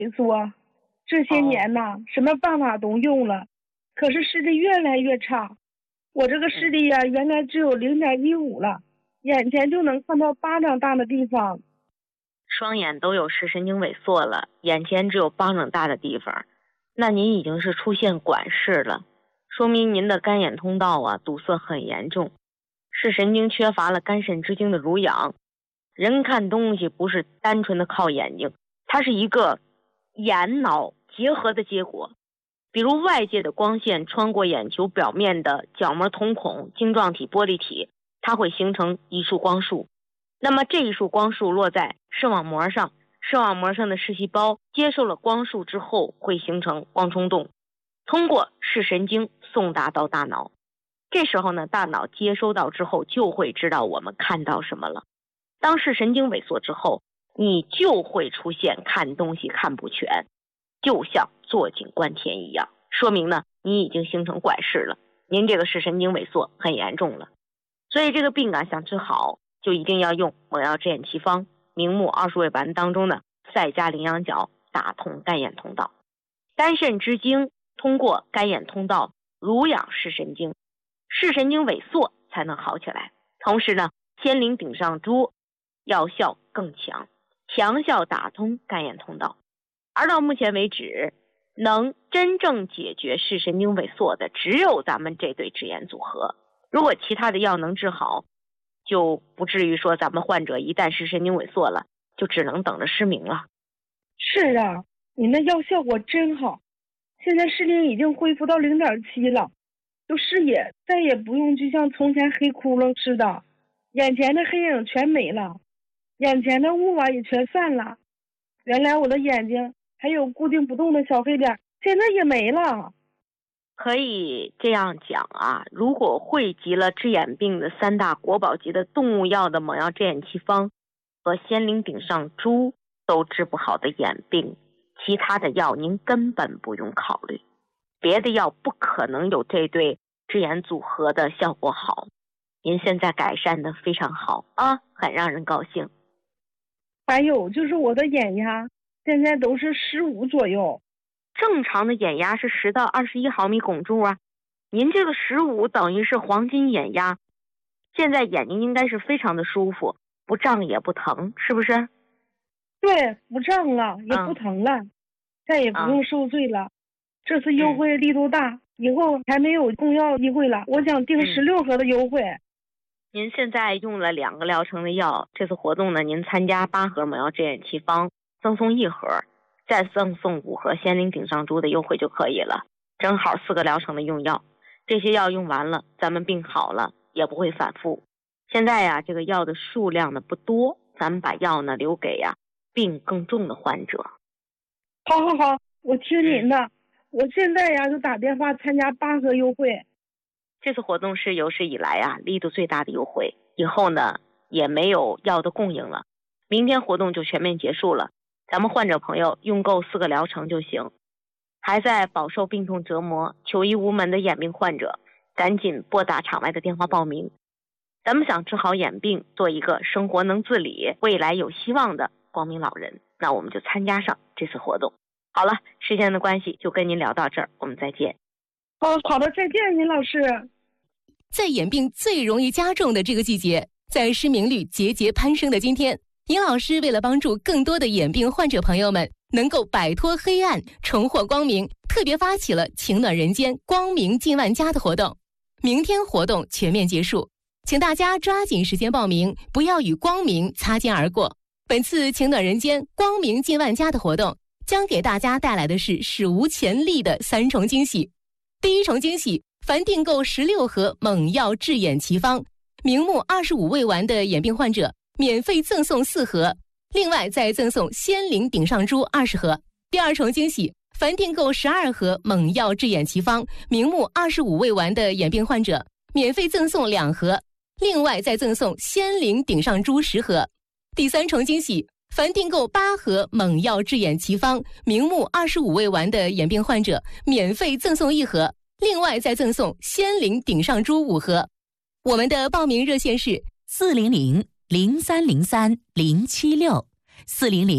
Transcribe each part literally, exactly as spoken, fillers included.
缩，这些年呐、哦、什么办法都用了，可是视力越来越差。我这个视力呀、啊，原来只有 零点一五 了，眼前就能看到巴掌大的地方。 双眼都有视神经萎缩了，眼前只有巴掌大的地方，那您已经是出现管视了，说明您的干眼通道啊堵塞很严重，视神经缺乏了肝肾之精的濡养。人看东西不是单纯的靠眼睛，它是一个眼脑结合的结果。比如外界的光线穿过眼球表面的角膜瞳孔、晶状体、玻璃体，它会形成一束光束。那么这一束光束落在视网膜上，视网膜上的视细胞接受了光束之后，会形成光冲动，通过视神经送达到大脑。这时候呢，大脑接收到之后，就会知道我们看到什么了。当视神经萎缩之后，你就会出现看东西看不全，就像坐井观天一样，说明呢你已经形成管视了，您这个视神经萎缩很严重了。所以这个病啊想治好，就一定要用猛药治眼奇方明目二十味丸当中的赛加羚羊角打通干眼通道。肝肾之精通过干眼通道濡养视神经，视神经萎缩才能好起来。同时呢，仙灵顶上珠药效更强，强效打通干眼通道。而到目前为止，能真正解决视神经萎缩的只有咱们这对治眼组合。如果其他的药能治好，就不至于说咱们患者一旦视神经萎缩了，就只能等着失明了。 是啊，您的药效果真好，现在视力已经恢复到 零点七 了，就视野再也不用就像从前黑窟窿似的，眼前的黑影全没了，眼前的雾啊也全散了。原来我的眼睛还有固定不动的小黑点，现在也没了。 可以这样讲啊，如果汇集了治眼病的三大国宝级的动物药的猛药治眼奇方和仙灵顶上珠都治不好的眼病，其他的药您根本不用考虑，别的药不可能有这对治眼组合的效果好。您现在改善的非常好啊，很让人高兴。 还有就是我的眼压现在都是十五左右， 正常的眼压是十到二十一毫米汞柱啊，您这个十五等于是黄金眼压，现在眼睛应该是非常的舒服，不胀也不疼，是不是？ 对，不胀了也不疼了、嗯、再也不用受罪了、嗯、这次优惠力度大、嗯、以后还没有公药机会了，我想订十六盒的优惠、嗯、 您现在用了两个疗程的药，这次活动呢，您参加八盒猛药治眼奇方赠送一盒，再赠送五盒仙灵顶上珠的优惠就可以了，正好四个疗程的用药。这些药用完了，咱们病好了也不会反复。现在呀，这个药的数量呢不多，咱们把药呢留给呀病更重的患者。 好好好，我听您的、嗯、我现在呀就打电话参加八盒优惠。 这次活动是有史以来啊力度最大的优惠，以后呢也没有药的供应了，明天活动就全面结束了。咱们患者朋友用够四个疗程就行。还在饱受病痛折磨、求医无门的眼病患者，赶紧拨打场外的电话报名。咱们想治好眼病，做一个生活能自理、未来有希望的光明老人，那我们就参加上这次活动。好了，时间的关系就跟您聊到这儿，我们再见。 哦，好的，再见，尹老师。 在眼病最容易加重的这个季节，在失明率节节攀升的今天，尹老师为了帮助更多的眼病患者朋友们能够摆脱黑暗，重获光明，特别发起了情暖人间光明近万家的活动。明天活动全面结束，请大家抓紧时间报名，不要与光明擦肩而过。本次情暖人间光明近万家的活动将给大家带来的是史无前例的三重惊喜。第一重惊喜，凡订购十六盒猛药治眼奇方明目二十五味丸的眼病患者免费赠送四盒，另外再赠送仙灵顶上珠二十盒。第二重惊喜，凡订购十二盒猛药治眼奇方明目二十五味丸的眼病患者免费赠送两盒，另外再赠送仙灵顶上珠十盒。第三重惊喜，凡订购八盒猛药治眼奇方明目二十五味丸的眼病患者免费赠送一盒，另外再赠送仙灵顶上珠五盒。我们的报名热线是四零零零三零三零七六四零零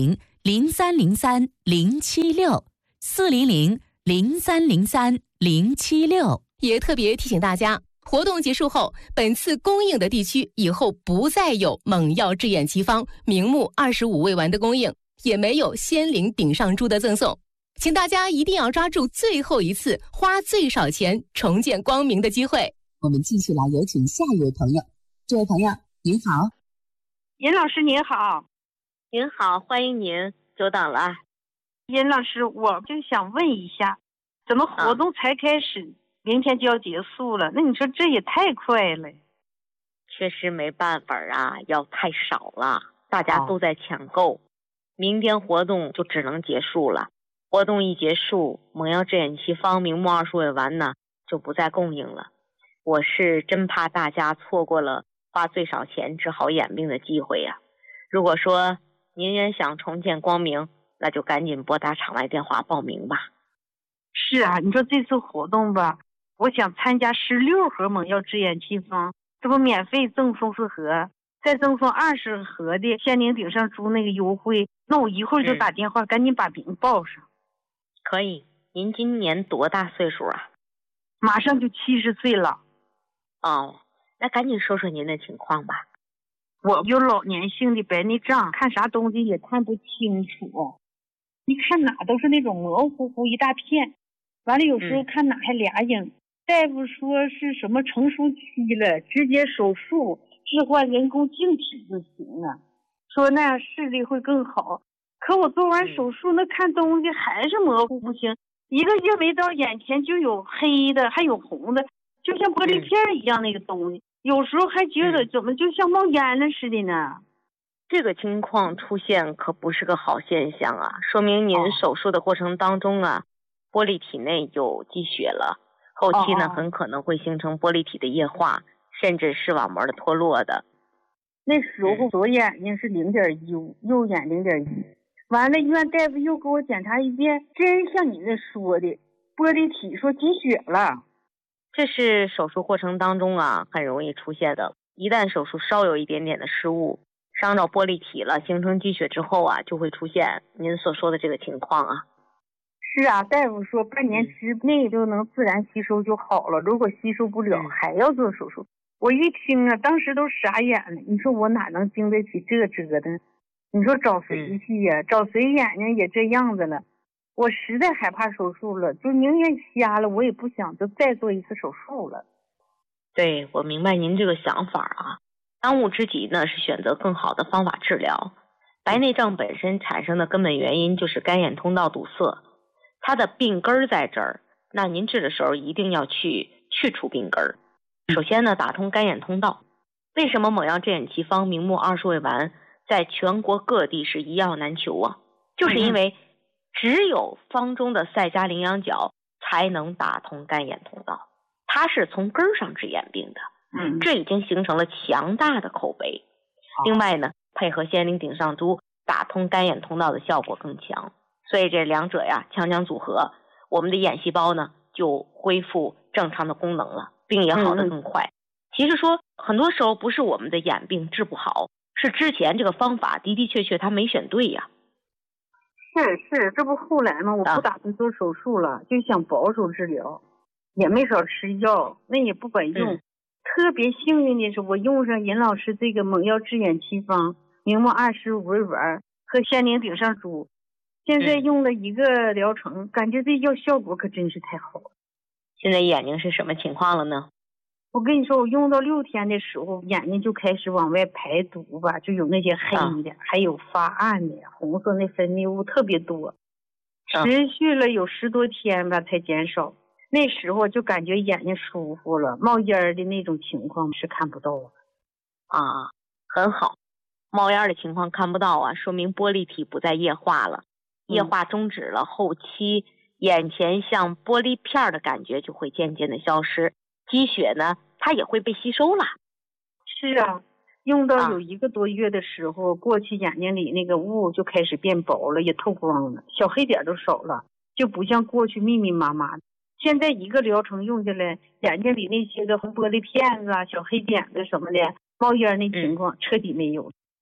零三零三零七六四零零零三零三零七六。 也特别提醒大家，活动结束后，本次供应的地区以后不再有猛药智眼奇方明目二十五味丸的供应，也没有仙灵顶上珠的赠送，请大家一定要抓住最后一次花最少钱重见光明的机会。 我们继续来有请下一位朋友。这位朋友您好。 尹老师您好。 您好，欢迎您，久等了。 尹老师，我就想问一下，怎么活动才开始、啊、明天就要结束了？那你说这也太快了。 确实没办法啊，药太少了，大家都在抢购、哦、明天活动就只能结束了。活动一结束，猛药智眼奇方明目二十味丸呢就不再供应了。我是真怕大家错过了花最少钱治好眼病的机会呀、啊。如果说您也想重见光明，那就赶紧拨打场外电话报名吧。 是啊，你说这次活动吧，我想参加十六盒猛药智眼奇方，这不免费赠送四盒，再赠送二十盒的仙灵顶上珠那个优惠，那我一会儿就打电话、嗯、赶紧把名报上。 可以。您今年多大岁数啊？ 马上就七十岁了。 哦，那赶紧说说您的情况吧。 我有老年性的白内障，看啥东西也看不清楚，一看哪都是那种模糊糊一大片，完了有时候看哪还俩影、嗯、大夫说是什么成熟期了，直接手术置换人工晶体就行了，说那样视力会更好。可我做完手术、嗯、那看东西还是模糊不清，一个月没到眼前就有黑的还有红的，就像玻璃片一样那个东西、嗯、有时候还觉得怎么就像冒烟了似的呢。 这个情况出现可不是个好现象啊，说明您手术的过程当中啊、哦、玻璃体内有积血了，后期呢、哦、很可能会形成玻璃体的液化，甚至视网膜的脱落的。 那时候左眼睛是 零点一五， 右眼 零点一， 完了医院大夫又给我检查一遍，真像你那说的玻璃体说积血了。 这是手术过程当中啊很容易出现的，一旦手术稍有一点点的失误，伤到玻璃体了，形成积血之后啊，就会出现您所说的这个情况啊。 是啊，大夫说半年之内就能自然吸收就好了，如果吸收不了、嗯、还要做手术。我一听啊，当时都傻眼了，你说我哪能经得起这折腾？你说找谁去呀、啊嗯、找谁眼睛也这样子了，我实在害怕手术了，就宁愿瞎了我也不想就再做一次手术了。 对，我明白您这个想法啊。当务之急呢是选择更好的方法治疗。白内障本身产生的根本原因就是干眼通道堵塞，它的病根在这儿，那您治的时候一定要去去除病根。首先呢，打通干眼通道。为什么猛药智眼奇方明目二十味丸在全国各地是一药难求啊？就是因为只有方中的赛加羚羊角才能打通干眼通道，它是从根儿上治眼病的。嗯，这已经形成了强大的口碑。另外呢，配合仙灵顶上珠，打通干眼通道的效果更强。所以这两者呀强强组合，我们的眼细胞呢就恢复正常的功能了，病也好得更快。嗯、其实说很多时候不是我们的眼病治不好，是之前这个方法的的确确它没选对呀。 是是，这不后来嘛，我不打算做手术了，啊、就想保守治疗，也没少吃药，那也不管用。嗯、特别幸运的是，我用上尹老师这个猛药智眼奇方明目二十五味丸和仙灵顶上珠，现在用了一个疗程，嗯、感觉这药效果可真是太好了。 现在眼睛是什么情况了呢？ 我跟你说，我用到六天的时候，眼睛就开始往外排毒吧，就有那些黑的，啊、还有发暗的，红色那分泌物特别多，啊、持续了有十多天吧才减少。那时候就感觉眼睛舒服了，冒烟的那种情况是看不到了。 啊，很好，冒烟的情况看不到啊，说明玻璃体不再液化了，液化终止了，嗯、后期眼前像玻璃片的感觉就会渐渐的消失。积血呢它也会被吸收了。 是啊，用到有一个多月的时候，啊、过去眼睛里那个雾就开始变薄了，也透光了，小黑点都少了，就不像过去密密麻麻的。现在一个疗程用下来，眼睛里那些个红玻璃片子啊、小黑点子什么的冒烟那情况彻底没有。嗯、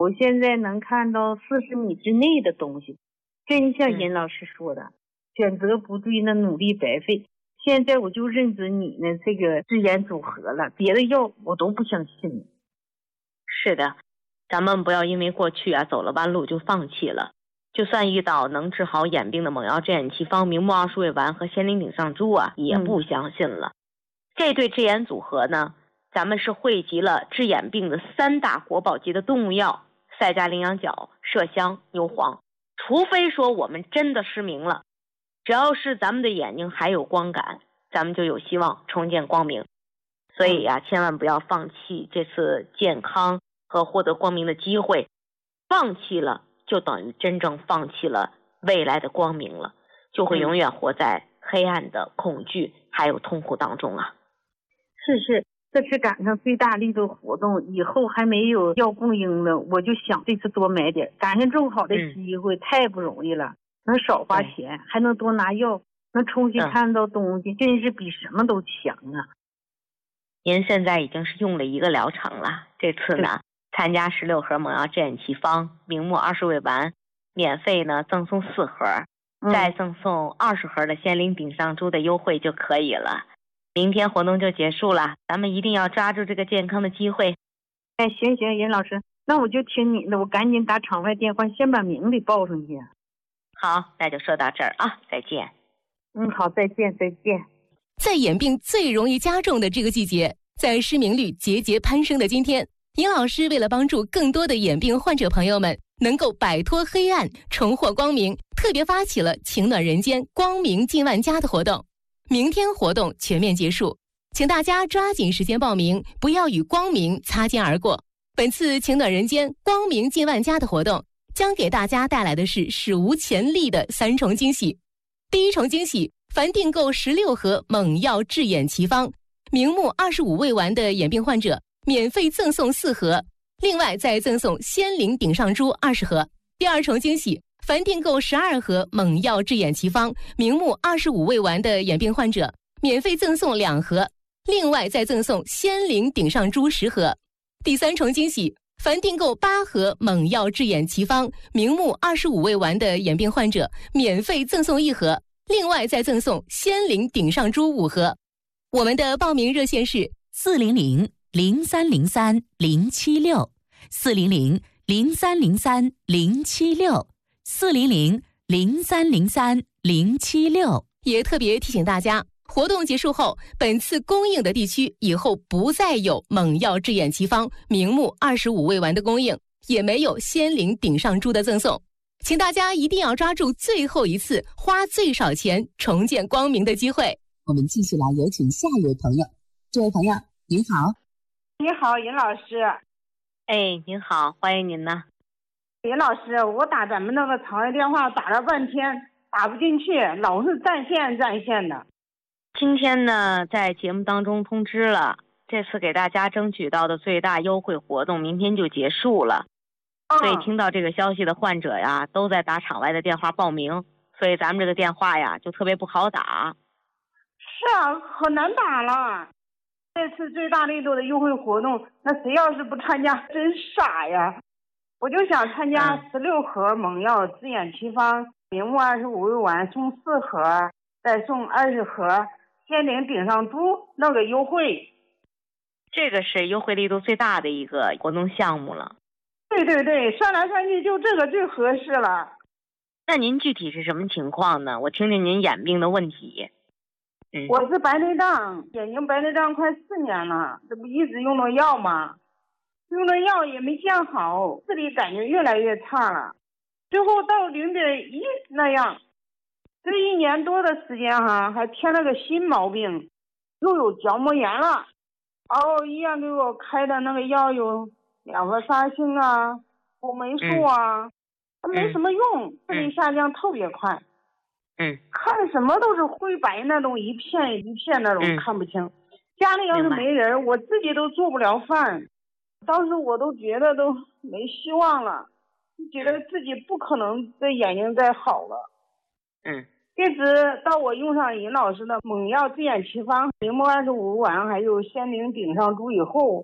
我现在能看到四十米之内的东西，真像任老师说的，嗯、选择不对，那努力白费。现在我就认准你呢这个支眼组合了，别的药我都不相信。 是的，咱们不要因为过去啊走了弯路就放弃了。就算遇到能治好眼病的猛药支眼奇方、明目二十味丸和仙灵顶上珠啊，也不相信了。嗯、这对支眼组合呢，咱们是汇集了治眼病的三大国宝级的动物药：赛加羚羊角、麝香、牛黄。除非说我们真的失明了，只要是咱们的眼睛还有光感，咱们就有希望重见光明。所以呀、啊，千万不要放弃这次健康和获得光明的机会，放弃了就等于真正放弃了未来的光明了，就会永远活在黑暗的恐惧还有痛苦当中啊。 是是，这次赶上最大力度活动，以后还没有药供应呢，我就想这次多买点，赶上这么好的机会、嗯、太不容易了，能少花钱，还能多拿药，能重新看到东西、嗯、真是比什么都强啊。 您现在已经是用了一个疗程了，这次呢参加十六盒猛药支眼奇方、明目二十味丸，免费呢赠送四盒、嗯、再赠送二十盒的仙灵顶上珠的优惠就可以了。明天活动就结束了，咱们一定要抓住这个健康的机会。 哎，行行，任老师，那我就听你的，我赶紧打场外电话，先把名给报上去。 好，那就说到这儿啊，再见。 嗯，好，再见，再见。 在眼病最容易加重的这个季节，在失明率节节攀升的今天，尹老师为了帮助更多的眼病患者朋友们能够摆脱黑暗，重获光明，特别发起了情暖人间光明近万家的活动。明天活动全面结束，请大家抓紧时间报名，不要与光明擦肩而过。本次情暖人间光明近万家的活动将给大家带来的是史无前例的三重惊喜。第一重惊喜，凡订购十六盒猛药治眼奇方、明目二十五味丸的眼病患者，免费赠送四盒，另外再赠送仙灵顶上珠二十盒。第二重惊喜，凡订购十二盒猛药治眼奇方、明目二十五味丸的眼病患者，免费赠送两盒，另外再赠送仙灵顶上珠十盒。第三重惊喜，凡订购八盒猛药治眼奇方、明目二十五味丸的眼病患者，免费赠送一盒，另外再赠送仙灵顶上珠五盒。我们的报名热线是四零零零三零三零七六四零零零三零三零七六四零零零三零三零七六。 也特别提醒大家，活动结束后，本次供应的地区以后不再有猛药治眼奇方、明目二十五味丸的供应，也没有仙灵顶上珠的赠送，请大家一定要抓住最后一次花最少钱重见光明的机会。 我们继续来有请下一位朋友。这位朋友您好。 你好，尹老师。 哎，您好，欢迎您呢。 尹老师，我打咱们那个场外电话打了半天打不进去，老是占线占线的。 今天呢在节目当中通知了，这次给大家争取到的最大优惠活动明天就结束了、嗯、所以听到这个消息的患者呀都在打场外的电话报名，所以咱们这个电话呀就特别不好打。 是啊，可难打了。这次最大力度的优惠活动，那谁要是不参加真傻呀。我就想参加十六盒猛药治眼奇方、明目二十五味丸送四盒，再送二十盒仙灵顶上珠那个优惠。 这个是优惠力度最大的一个活动项目了。 对对对，算来算去就这个最合适了。 那您具体是什么情况呢？我听听您眼病的问题。嗯， 我是白内障，眼睛白内障快四年了，这不一直用的药吗？用的药也没见好，视力感觉越来越差了，最后到零点一那样。这一年多的时间哈，还添了个新毛病，又有角膜炎了。哦，医院给我开的那个药有两个沙星啊、辅酶素啊，它、嗯、没什么用，视力下降特别快。 嗯， 看什么都是灰白那种，一片一片那种、嗯、看不清。家里要是没人，我自己都做不了饭。当时我都觉得都没希望了，觉得自己不可能这眼睛再好了。 嗯， 一直到我用上尹老师的猛药治眼奇方、明目二十五丸还有仙灵顶上珠以后，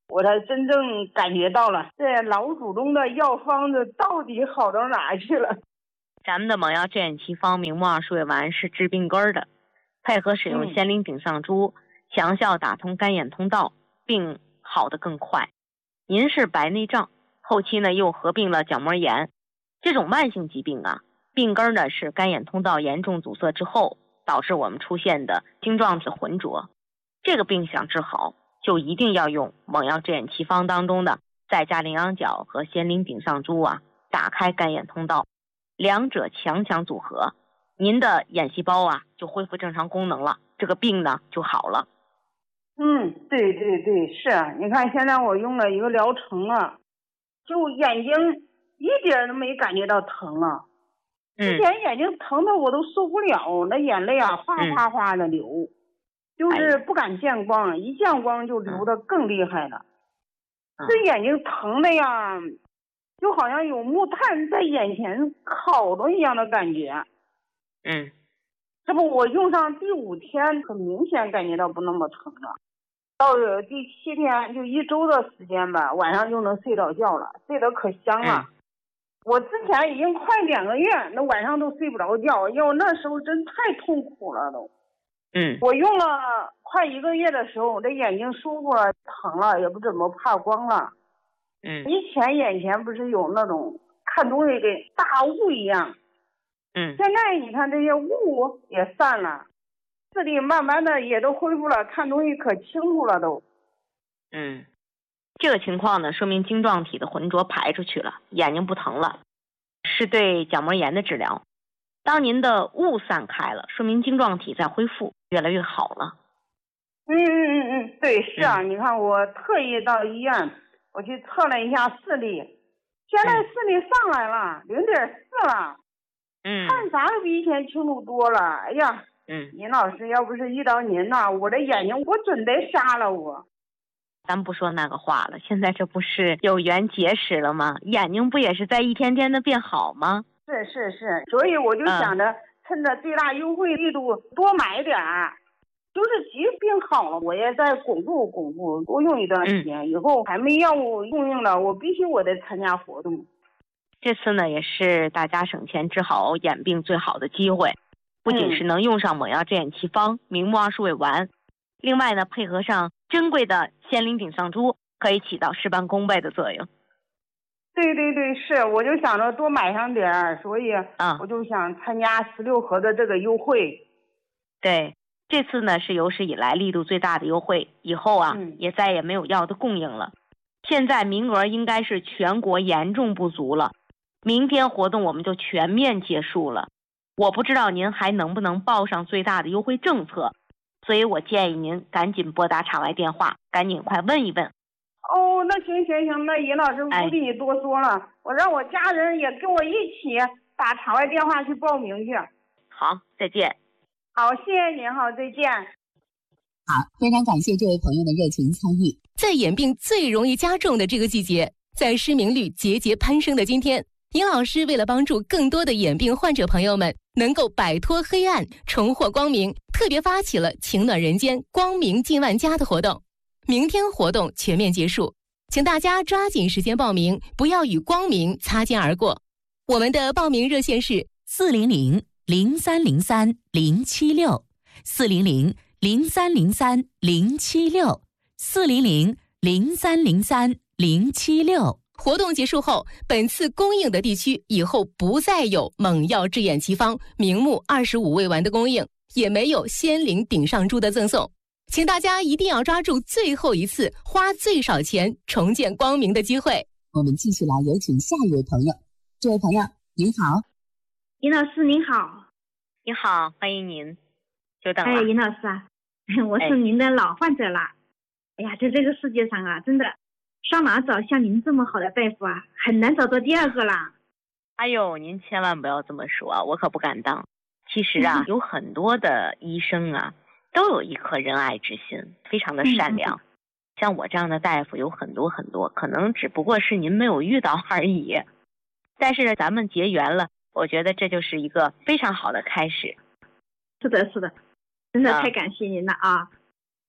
我才真正感觉到了这老祖宗的药方子到底好到哪去了。 咱们的蒙药镇眼奇方明目二十味丸是治病根儿的，配合使用仙灵顶上珠，强效打通干眼通道，病好得更快。您是白内障，后期呢又合并了角膜炎，这种慢性疾病啊，病根呢是干眼通道严重阻塞之后导致我们出现的晶状体浑浊。这个病想治好，就一定要用蒙药镇眼奇方当中的再加羚羊角和仙灵顶上珠啊，打开干眼通道，两者强强组合，您的眼细胞啊就恢复正常功能了，这个病呢就好了。 嗯，对对对，是啊，你看现在我用了一个疗程了，就眼睛一点都没感觉到疼了。之前眼睛疼的我都受不了，那眼泪啊哗哗哗的流，嗯、就是不敢见光，哎、一见光就流得更厉害了。嗯、这眼睛疼的呀，就好像有木炭在眼前烤着一样的感觉。 嗯， 这不我用上第五天，很明显感觉到不那么疼了。到了第七天，就一周的时间吧，晚上就能睡着觉了，睡得可香了。嗯、我之前已经快两个月，那晚上都睡不着觉，因为那时候真太痛苦了都。 嗯， 我用了快一个月的时候，我这眼睛舒服了，疼了，也不怎么怕光了。 嗯， 以前眼前不是有那种看东西跟大雾一样。 嗯， 现在你看这些雾也散了。视力慢慢的也都恢复了，看东西可清楚了都。 嗯，这个情况呢，说明晶状体的浑浊排出去了，眼睛不疼了，是对角膜炎的治疗。当您的雾散开了，说明晶状体在恢复，越来越好了。 嗯嗯嗯嗯，对，是啊，嗯、你看我特意到医院，我去测了一下视力，现在视力上来了，零点四了。 嗯， 看啥都比以前清楚多了。哎呀。 嗯， 尹老师，要不是遇到您呐，我这眼睛我准得瞎了我。 咱不说那个话了，现在这不是有缘结石了吗？眼睛不也是在一天天的变好吗？ 是是是，所以我就想着、嗯、趁着最大优惠力度多买点儿，就是疾病好了，我也再巩固巩固，多用一段时间。嗯、以后还没药物供应了，我必须我得参加活动。 这次呢，也是大家省钱治好眼病最好的机会。不仅是能用上蒙药镇眼奇方、明目二十味丸，另外呢，配合上珍贵的仙灵顶上珠，可以起到事半功倍的作用。 对对对，是，我就想着多买上点儿，所以啊，我就想参加十六盒的这个优惠。 对，这次呢是有史以来力度最大的优惠，以后啊、嗯、也再也没有药的供应了。现在名额应该是全国严重不足了，明天活动我们就全面结束了。我不知道您还能不能报上最大的优惠政策，所以我建议您赶紧拨打场外电话，赶紧快问一问。 哦，那行行行，那尹老师不必你多说了，哎、我让我家人也跟我一起打场外电话去报名去。 好，再见。 好，谢谢您，好，再见。 好，非常感谢这位朋友的热情参与。 在眼病最容易加重的这个季节，在失明率节节攀升的今天，尹老师为了帮助更多的眼病患者朋友们能够摆脱黑暗，重获光明，特别发起了情暖人间光明近万家的活动。明天活动全面结束，请大家抓紧时间报名，不要与光明擦肩而过。我们的报名热线是四零零零三零三零七六四零零零三零三零七六四零零零三零三零七六。 活动结束后，本次供应的地区以后不再有蒙药治眼奇方、明目二十五味丸的供应，也没有仙灵顶上珠的赠送。请大家一定要抓住最后一次花最少钱重见光明的机会。 我们继续来有请下一位朋友。这位朋友您好。 尹老师您好。 你好，欢迎您，久等了。 哎，尹老师啊，我是您的老患者了。哎呀，在这个世界上啊，真的上哪找像您这么好的大夫啊，很难找到第二个啦。 哎呦，您千万不要这么说，我可不敢当。其实啊，有很多的医生啊，都有一颗仁爱之心，非常的善良。嗯、像我这样的大夫有很多很多，可能只不过是您没有遇到而已。但是咱们结缘了，我觉得这就是一个非常好的开始。 是的，是的，真的太感谢您了啊！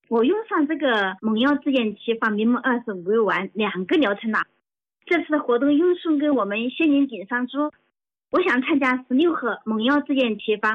我用上这个蒙药自研奇方明目二十五味丸两个疗程了。这次的活动又送给我们仙灵顶上珠，我想参加十六盒蒙药自研奇方